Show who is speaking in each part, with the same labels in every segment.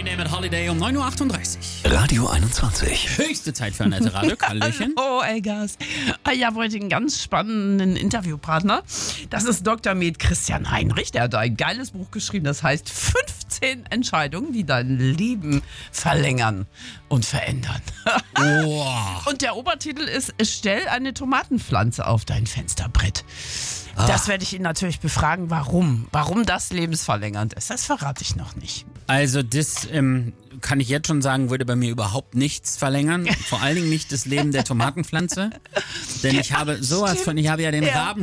Speaker 1: Friday mit Holiday um 9.38 Uhr.
Speaker 2: Radio 21.
Speaker 1: Höchste Zeit für Annette Radig. Hallöchen.
Speaker 3: Oh, Elgas. Ich habe heute einen ganz spannenden Interviewpartner. Das ist Dr. Med Christian Heinrich. Der hat ein geiles Buch geschrieben, das heißt 15 Entscheidungen, die dein Leben verlängern und verändern.
Speaker 1: Wow.
Speaker 3: Und der Obertitel ist: Stell eine Tomatenpflanze auf dein Fensterbrett. Das werde ich ihn natürlich befragen, warum. Warum das lebensverlängernd ist, das verrate ich noch nicht.
Speaker 1: Also das kann ich jetzt schon sagen, würde bei mir überhaupt nichts verlängern. Vor allen Dingen nicht das Leben der Tomatenpflanze. Denn ich habe sowas von, ich habe ja den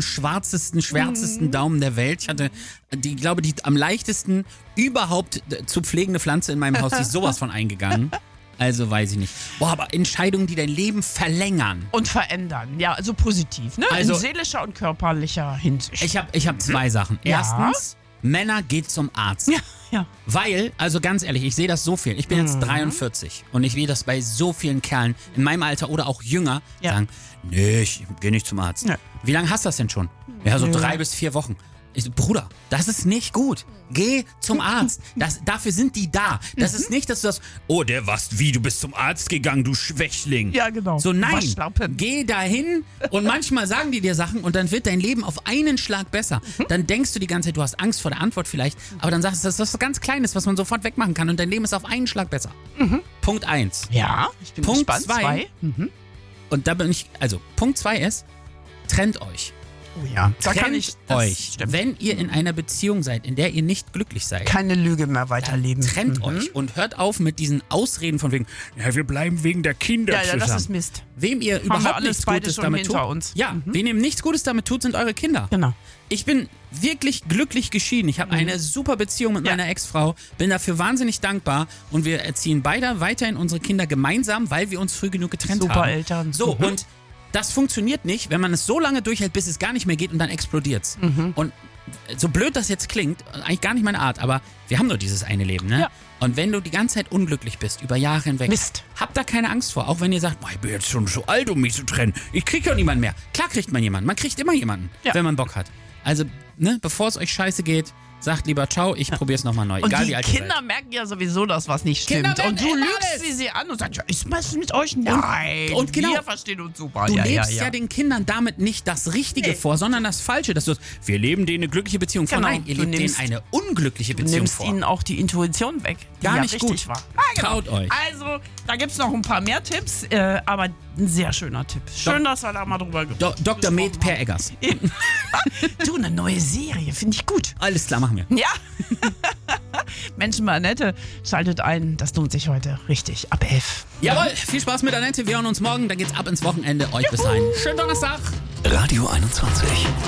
Speaker 1: schwärzesten Daumen der Welt. Ich hatte die am leichtesten überhaupt zu pflegende Pflanze in meinem Haus, die ist sowas von eingegangen. Also weiß ich nicht. Boah, aber Entscheidungen, die dein Leben verlängern.
Speaker 3: Und verändern, ja, also positiv, ne?
Speaker 1: Also,
Speaker 3: in seelischer und körperlicher Hinsicht.
Speaker 1: Ich hab zwei Sachen.
Speaker 3: Ja.
Speaker 1: Erstens, Männer, geht zum Arzt.
Speaker 3: Ja.
Speaker 1: Weil, also ganz ehrlich, ich sehe das so viel. Ich bin jetzt 43 und ich sehe das bei so vielen Kerlen in meinem Alter oder auch jünger sagen, nee, ich gehe nicht zum Arzt.
Speaker 3: Ja.
Speaker 1: Wie lange hast du das denn schon? Ja, so 3 bis 4 Wochen. Ich so, Bruder, das ist nicht gut. Geh zum Arzt. Dafür sind die da. Das ist nicht, dass du das, oh, du bist zum Arzt gegangen, du Schwächling.
Speaker 3: Ja, genau.
Speaker 1: So, nein,
Speaker 3: Waschlappen.
Speaker 1: geh dahin und manchmal sagen die dir Sachen und dann wird dein Leben auf einen Schlag besser. Dann denkst du die ganze Zeit, du hast Angst vor der Antwort vielleicht, aber dann sagst du, das ist was ganz Kleines, was man sofort wegmachen kann und dein Leben ist auf einen Schlag besser. Punkt 1.
Speaker 3: Ja, ich bin
Speaker 1: Punkt
Speaker 3: gespannt.
Speaker 1: 2. Und da bin ich, also Punkt 2 ist, trennt euch.
Speaker 3: Oh ja, da kann
Speaker 1: Trennt
Speaker 3: ich das
Speaker 1: euch.
Speaker 3: stimmt.
Speaker 1: Wenn ihr in einer Beziehung seid, in der ihr nicht glücklich seid,
Speaker 3: Keine Lüge mehr weiterleben.
Speaker 1: trennt euch und hört auf mit diesen Ausreden von wegen, ja, wir bleiben wegen der Kinder
Speaker 3: Ja,
Speaker 1: zusammen.
Speaker 3: das ist Mist.
Speaker 1: Wem ihr
Speaker 3: wir
Speaker 1: überhaupt
Speaker 3: alles
Speaker 1: nichts
Speaker 3: beide
Speaker 1: Gutes
Speaker 3: schon
Speaker 1: damit
Speaker 3: hinter
Speaker 1: tut.
Speaker 3: uns.
Speaker 1: Ja, wen ihr nichts Gutes damit tut, sind eure Kinder.
Speaker 3: Genau.
Speaker 1: Ich bin wirklich glücklich geschieden. Ich habe eine super Beziehung mit meiner Ex-Frau, bin dafür wahnsinnig dankbar und wir erziehen beide weiterhin unsere Kinder gemeinsam, weil wir uns früh genug getrennt haben.
Speaker 3: Super Eltern.
Speaker 1: So, und das funktioniert nicht, wenn man es so lange durchhält, bis es gar nicht mehr geht und dann explodiert's. Und so blöd das jetzt klingt, eigentlich gar nicht meine Art, aber wir haben nur dieses eine Leben, ne?
Speaker 3: Ja.
Speaker 1: Und wenn du die ganze Zeit unglücklich bist, über Jahre hinweg,
Speaker 3: Mist.
Speaker 1: habt da keine Angst vor. Auch wenn ihr sagt, boah, ich bin jetzt schon so alt, um mich zu trennen. Ich krieg ja niemanden mehr. Klar kriegt man jemanden. Man kriegt immer jemanden, wenn man Bock hat. Also, ne, bevor es euch scheiße geht, sagt lieber ciao, ich probier's nochmal neu.
Speaker 3: Und
Speaker 1: Egal
Speaker 3: die
Speaker 1: wie alt ihr
Speaker 3: Kinder
Speaker 1: seid.
Speaker 3: merken ja sowieso, dass was nicht stimmt.
Speaker 1: Kinder
Speaker 3: Und du
Speaker 1: merken
Speaker 3: lügst sie an und sagst, ja, ist was mit euch? Nein.
Speaker 1: und genau.
Speaker 3: Wir verstehen uns super.
Speaker 1: Du
Speaker 3: ja,
Speaker 1: lebst
Speaker 3: ja,
Speaker 1: ja den Kindern damit nicht das Richtige vor, sondern das Falsche. Dass du wir leben denen eine glückliche Beziehung vor.
Speaker 3: Genau.
Speaker 1: Nein, ihr
Speaker 3: Du
Speaker 1: lebt denen
Speaker 3: nimmst-
Speaker 1: eine unglückliche
Speaker 3: Du
Speaker 1: Beziehung
Speaker 3: nimmst
Speaker 1: vor.
Speaker 3: ihnen auch die Intuition weg, die
Speaker 1: Gar
Speaker 3: ja
Speaker 1: nicht
Speaker 3: richtig
Speaker 1: gut.
Speaker 3: war.
Speaker 1: Traut euch.
Speaker 3: Also, da gibt es noch ein paar mehr Tipps, aber ein sehr schöner Tipp. Schön, dass wir da mal drüber
Speaker 1: Dr. Med Per Eggers.
Speaker 3: Du, eine neue Serie, finde ich gut.
Speaker 1: Alles klar, machen wir.
Speaker 3: Ja. Menschen bei Annette, schaltet ein, das lohnt sich heute richtig. Ab 11.
Speaker 1: Jawohl, viel Spaß mit Annette. Wir hören uns morgen. Dann geht's ab ins Wochenende. Euch bis dahin. Schönen Donnerstag.
Speaker 2: Radio 21.